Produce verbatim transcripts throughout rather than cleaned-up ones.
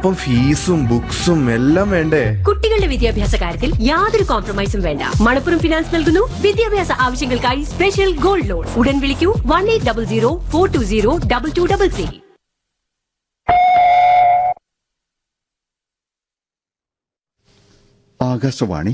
ഒപ്പം ഫീസും ബുക്സും എല്ലാം വേണ്ടേ? കുട്ടികളുടെ വിദ്യാഭ്യാസ കാര്യത്തിൽ യാതൊരു കോംപ്രമൈസും വേണ്ട. മണപ്പുറം ഫിനാൻസ് നൽകുന്നു വിദ്യാഭ്യാസ ആവശ്യങ്ങൾക്കായി സ്പെഷ്യൽ ഗോൾഡ് ലോൺ. ഉടൻ വിളിക്കൂ one eight double zero four to zero double two double three. Akashvani.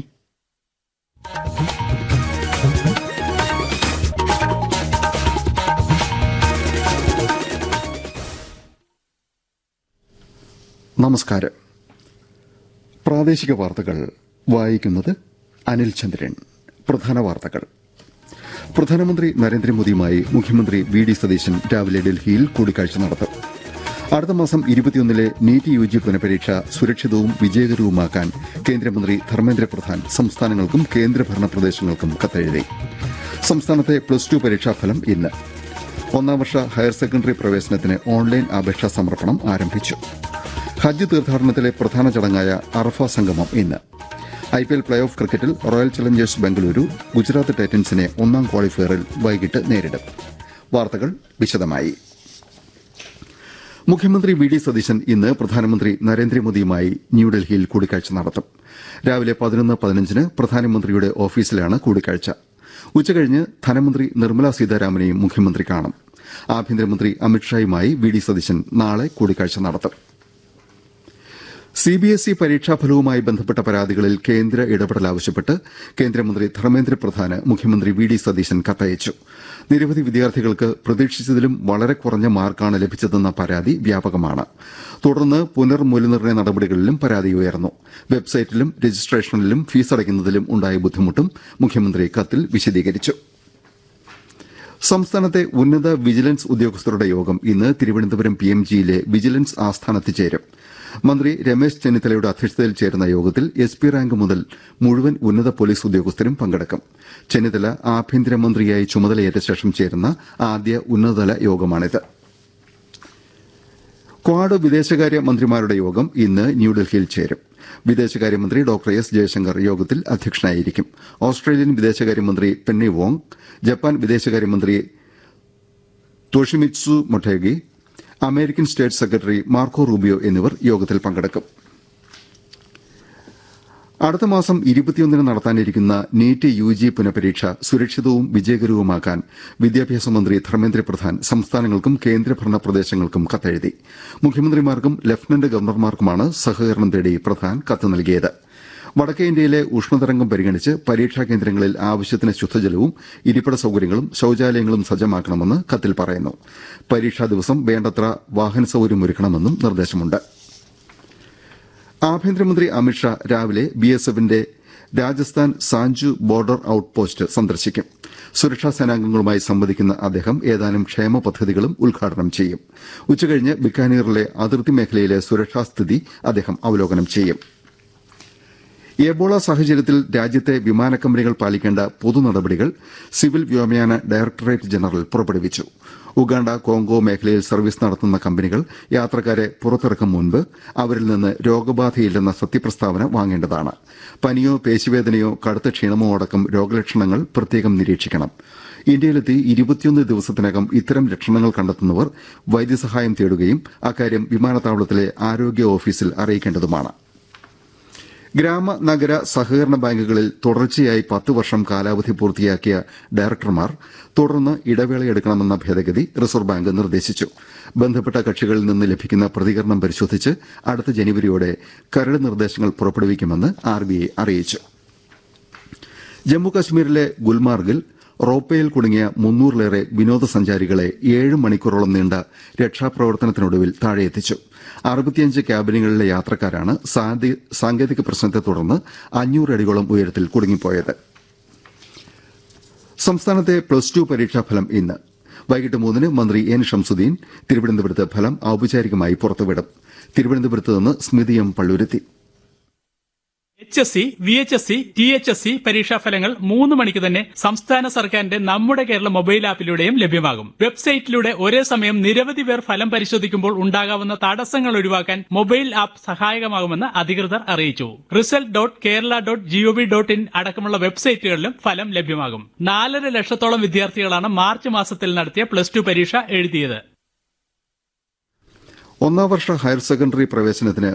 നമസ്കാരം. പ്രാദേശിക വാർത്തകൾ വായിക്കുന്നത് അനിൽ ചന്ദ്രൻ. പ്രധാന വാർത്തകൾ. പ്രധാനമന്ത്രി നരേന്ദ്രമോദിയുമായി മുഖ്യമന്ത്രി വി ഡി സതീശൻ രാവിലെ ഡൽഹിയിൽ കൂടിക്കാഴ്ച നടത്തും. അടുത്ത മാസം ഇരുപത്തിയൊന്നിലെ നീറ്റ് യു ജി പുനഃപരീക്ഷ സുരക്ഷിതവും വിജയകരവുമാക്കാൻ കേന്ദ്രമന്ത്രി ധർമ്മേന്ദ്ര പ്രധാൻ സംസ്ഥാനങ്ങൾക്കും കേന്ദ്രഭരണ പ്രദേശങ്ങൾക്കും കത്തെഴുതി. സംസ്ഥാനത്തെ പ്ലസ് ടു പരീക്ഷാഫലം ഇന്ന്. ഒന്നാം വർഷ ഹയർ സെക്കൻഡറി പ്രവേശനത്തിന് ഓൺലൈൻ അപേക്ഷാ സമർപ്പണം ആരംഭിച്ചു. ഹജ്ജ് തീർത്ഥാടനത്തിലെ പ്രധാന ചടങ്ങായ അറഫ സംഗമം ഇന്ന്. I P L play off ക്രിക്കറ്റിൽ റോയൽ ചലഞ്ചേഴ്സ് ബംഗളൂരു ഗുജറാത്ത് ടൈറ്റൻസിനെ ഒന്നാം ക്വാളിഫയറിൽ വൈകിട്ട് നേരിടും. വാർത്തകൾ വിശദമായി. മുഖ്യമന്ത്രി വി ഡി സതീശൻ ഇന്ന് പ്രധാനമന്ത്രി നരേന്ദ്രമോദിയുമായി ന്യൂഡൽഹിയിൽ കൂടിക്കാഴ്ച നടത്തും. രാവിലെ പതിനൊന്ന് പതിനഞ്ചിന് പ്രധാനമന്ത്രിയുടെ ഓഫീസിലാണ് കൂടിക്കാഴ്ച. ഉച്ചകഴിഞ്ഞ് ധനമന്ത്രി നിർമ്മലാ സീതാരാമനെയും മുഖ്യമന്ത്രി കാണും. ആഭ്യന്തരമന്ത്രി അമിത്ഷായുമായി വി ഡി സതീശൻ നാളെ കൂടിക്കാഴ്ച നടത്തും. സിബിഎസ്ഇ പരീക്ഷാഫലവുമായി ബന്ധപ്പെട്ട പരാതികളിൽ കേന്ദ്ര ഇടപെടൽ ആവശ്യപ്പെട്ട് കേന്ദ്രമന്ത്രി ധർമ്മേന്ദ്ര പ്രധാന് മുഖ്യമന്ത്രി വി ഡി സതീശൻ കത്തയച്ചു. നിരവധി വിദ്യാർത്ഥികൾക്ക് പ്രതീക്ഷിച്ചതിലും വളരെ കുറഞ്ഞ മാർക്കാണ് ലഭിച്ചതെന്ന പരാതി വ്യാപകമാണ്. തുടർന്ന് പുനർമൂല്യനിർണ്ണയ നടപടികളിലും പരാതി ഉയർന്നു. വെബ്സൈറ്റിലും രജിസ്ട്രേഷനിലും ഫീസടയ്ക്കുന്നതിലും ഉണ്ടായ ബുദ്ധിമുട്ടും മുഖ്യമന്ത്രി കത്തിൽ വിശദീകരിച്ചു. സംസ്ഥാനത്തെ ഉന്നത വിജിലൻസ് ഉദ്യോഗസ്ഥരുടെ യോഗം ഇന്ന് തിരുവനന്തപുരം പി എം ജിയിലെ വിജിലൻസ് ആസ്ഥാനത്ത് ചേരും. മന്ത്രി രമേശ് ചെന്നിത്തലയുടെ അധ്യക്ഷതയിൽ ചേരുന്ന യോഗത്തിൽ എസ് പി റാങ്ക് മുതൽ മുഴുവൻ ഉന്നത പോലീസ് ഉദ്യോഗസ്ഥരും പങ്കെടുക്കും. ചെന്നിത്തല ആഭ്യന്തരമന്ത്രിയായി ചുമതലയേറ്റ ശേഷം ചേരുന്ന ആദ്യ ഉന്നതതല യോഗമാണിത്. ക്വാഡ് വിദേശകാര്യ മന്ത്രിമാരുടെ യോഗം ഇന്ന് ന്യൂഡൽഹിയിൽ ചേരും. വിദേശകാര്യമന്ത്രി ഡോക്ടർ എസ് ജയശങ്കർ യോഗത്തിൽ അധ്യക്ഷനായിരിക്കും. ഓസ്ട്രേലിയൻ വിദേശകാര്യമന്ത്രി പെന്നി വോങ്, ജപ്പാൻ വിദേശകാര്യമന്ത്രി തോഷിമിത്സു Motegi, American state secretary Marco Rubio എന്നിവർ യോഗത്തിൽ പങ്കെടുക്കും. അടുത്ത മാസം ഇരുപത്തിയൊന്നിന് നടത്താനിരിക്കുന്ന നീറ്റ് യു ജി പുനഃപരീക്ഷ സുരക്ഷിതവും വിജയകരവുമാക്കാൻ വിദ്യാഭ്യാസ മന്ത്രി ധർമ്മേന്ദ്ര പ്രധാൻ സംസ്ഥാനങ്ങൾക്കും കേന്ദ്രഭരണ പ്രദേശങ്ങൾക്കും കത്തെഴുതി. മുഖ്യമന്ത്രിമാർക്കും ലഫ്റ്റനന്റ് ഗവർണർമാർക്കുമാണ് സഹകരണം തേടി പ്രധാൻ കത്ത് നൽകിയത്. വടക്കേ ഇന്ത്യയിലെ ഉഷ്ണതരംഗം പരിഗണിച്ച് പരീക്ഷാ കേന്ദ്രങ്ങളിൽ ആവശ്യത്തിന് ശുദ്ധജലവും ഇരിപ്പിട സൌകര്യങ്ങളും ശൌചാലയങ്ങളും സജ്ജമാക്കണമെന്ന് കത്തിൽ പറയുന്നു. പരീക്ഷാ ദിവസം വേണ്ടത്ര വാഹന സൌകര്യം ഒരുക്കണമെന്നും നിർദ്ദേശമുണ്ട്. ആഭ്യന്തരമന്ത്രി അമിത്ഷാ രാവിലെ ബി എസ് എഫിന്റെ Rajasthan Sancho border out post സന്ദർശിക്കും. സുരക്ഷാ സേനാംഗങ്ങളുമായി സംവദിക്കുന്ന അദ്ദേഹം ഏതാനും ക്ഷേമ പദ്ധതികളും ഉദ്ഘാടനം ചെയ്യും. ഉച്ചകഴിഞ്ഞ് ബിക്കാനീറിലെ അതിർത്തി മേഖലയിലെ സുരക്ഷാസ്ഥിതി അദ്ദേഹം അവലോകനം ചെയ്യും. എബോള സാഹചര്യത്തിൽ രാജ്യത്തെ വിമാന കമ്പനികൾ പാലിക്കേണ്ട പൊതു നടപടികൾ സിവിൽ വ്യോമയാന ഡയറക്ടറേറ്റ് ജനറൽ പുറപ്പെടുവിച്ചു. ഉഗാണ്ട കോങ്കോ മേഖലയിൽ സർവീസ് നടത്തുന്ന കമ്പനികൾ യാത്രക്കാരെ പുറത്തിറക്കും മുൻപ് അവരിൽ നിന്ന് രോഗബാധയില്ലെന്ന സത്യപ്രസ്താവന വാങ്ങേണ്ടതാണ്. പനിയോ പേശിവേദനയോ കടുത്ത ക്ഷീണമോ അടക്കം രോഗലക്ഷണങ്ങൾ പ്രത്യേകം നിരീക്ഷിക്കണം. ഇന്ത്യയിലെത്തി ഇരുപത്തിയൊന്ന് ദിവസത്തിനകം ഇത്തരം ലക്ഷണങ്ങൾ കണ്ടെത്തുന്നവർ വൈദ്യസഹായം തേടുകയും അക്കാര്യം വിമാനത്താവളത്തിലെ ആരോഗ്യ ഓഫീസിൽ അറിയിക്കേണ്ടതുമാണ്. ഗ്രാമ നഗര സഹകരണ ബാങ്കുകളിൽ തുടർച്ചയായി പത്ത് വർഷം കാലാവധി പൂർത്തിയാക്കിയ ഡയറക്ടർമാർ തുടർന്ന് ഇടവേളയെടുക്കണമെന്ന ഭേദഗതി റിസർവ് ബാങ്ക് നിർദ്ദേശിച്ചു. ബന്ധപ്പെട്ട കക്ഷികളിൽ നിന്ന് ലഭിക്കുന്ന പ്രതികരണം പരിശോധിച്ച് അടുത്ത ജനുവരിയോടെ കരട് നിർദ്ദേശങ്ങൾ പുറപ്പെടുവിക്കുമെന്ന് ആർ ബി ഐ അറിയിച്ചു. ജമ്മുകശ്മീരിലെ ഗുൽമാർഗിൽ റോപ്പയിൽ കുടുങ്ങിയ മുന്നൂറിലേറെ വിനോദസഞ്ചാരികളെ ഏഴ് മണിക്കൂറോളം നീണ്ട രക്ഷാപ്രവർത്തനത്തിനൊടുവിൽ താഴെയെത്തിച്ചു. അറുപത്തിയഞ്ച് ക്യാബിനുകളിലെ യാത്രക്കാരാണ് സാങ്കേതിക പ്രശ്നത്തെ തുടർന്ന് അഞ്ഞൂറ് അടിയോളം ഉയരത്തിൽ കുടുങ്ങിപ്പോയത്. സംസ്ഥാനത്തെ പ്ലസ് ടു പരീക്ഷാഫലം ഇന്ന് വൈകിട്ട് മൂന്നിന് മന്ത്രി എൻ ഷംസുദ്ദീൻ തിരുവനന്തപുരത്ത് ഫലം ഔപചാരികമായി പുറത്തുവിടും. തിരുവനന്തപുരത്ത് നിന്ന് സ്മിതി M Palluruthy. H S C, V H S C, T H S C പരീക്ഷാഫലങ്ങൾ മൂന്ന് മണിക്ക് തന്നെ സംസ്ഥാന സർക്കാരിന്റെ നമ്മുടെ കേരള മൊബൈൽ ആപ്പിലൂടെയും ലഭ്യമാകും. വെബ്സൈറ്റിലൂടെ ഒരേ സമയം നിരവധി പേർ ഫലം പരിശോധിക്കുമ്പോൾ ഉണ്ടാകാവുന്ന തടസ്സങ്ങൾ ഒഴിവാക്കാൻ മൊബൈൽ ആപ്പ് സഹായകമാകുമെന്ന് അധികൃതർ അറിയിച്ചു. Result dot Kerala dot G O V dot in അടക്കമുള്ള വെബ്സൈറ്റുകളിലും ഫലം ലഭ്യമാകും. നാലര ലക്ഷത്തോളം വിദ്യാർത്ഥികളാണ് മാർച്ച് മാസത്തിൽ നടത്തിയ പ്ലസ് ടു പരീക്ഷ എഴുതിയത്. ഒന്നാം വർഷ ഹയർ സെക്കൻഡറി പ്രവേശനത്തിന്